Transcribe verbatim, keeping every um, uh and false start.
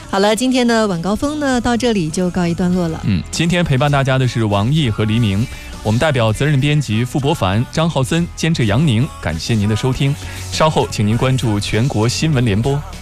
好了，今天的晚高峰呢到这里就告一段落了。 嗯，今天陪伴大家的是王毅和黎明，我们代表责任编辑傅博凡、张浩森，监制杨宁，感谢您的收听。稍后请您关注全国新闻联播。